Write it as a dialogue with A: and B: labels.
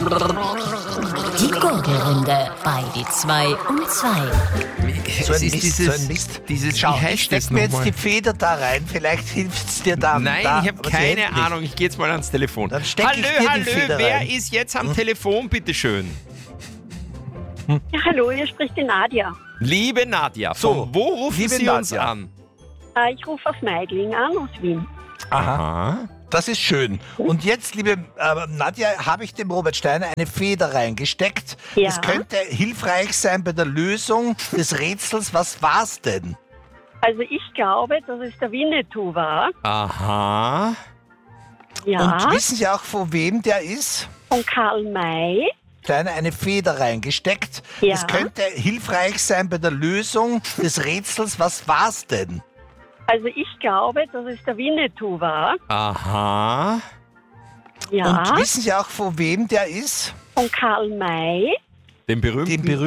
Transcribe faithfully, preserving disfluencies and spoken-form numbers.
A: Die Gurgelrunde bei die zwei und zwei.
B: So ein
C: Es ist
B: Mist,
C: dieses,
B: so ein Mist.
C: dieses
B: Schau,
C: wie
B: ich
C: heißt
B: steck
C: das
B: mir jetzt
C: nochmal?
B: die Feder da rein, vielleicht hilft's dir dann.
C: Nein,
B: da,
C: ich habe
B: aber sie
C: keine
B: hält nicht.
C: Ahnung. Ich gehe jetzt mal ans Telefon.
B: Dann steck
C: Hallo,
B: ich dir die
C: hallo,
B: Feder
C: wer
B: rein.
C: ist jetzt am Telefon, bitteschön?
D: Ja, hallo, hier spricht die Nadja.
C: Liebe Nadja,
B: So,
C: von wo rufen
B: liebe
C: Sie uns
B: Nadja.
C: an?
D: Äh, ich rufe aus Meidling an, aus Wien.
B: Aha,
C: Aha.
B: das ist schön. Und jetzt, liebe äh, Nadja, habe ich dem Robert Steiner eine Feder reingesteckt.
D: Ja.
B: Es könnte hilfreich sein bei der Lösung des Rätsels. Was war's denn?
D: Also ich glaube, dass es der Winnetou war.
C: Aha.
D: Ja,
B: Und wissen Sie auch, von wem der ist?
D: von Karl May.
B: Steiner eine Feder reingesteckt.
D: Ja.
B: Es könnte hilfreich sein bei der Lösung des Rätsels. Was war's denn?
D: Also ich glaube, dass es der Winnetou war.
C: Aha.
D: Ja,
B: Und wissen Sie auch, von wem der ist?
D: von Karl May.
C: Den berühmten
B: Den berühmten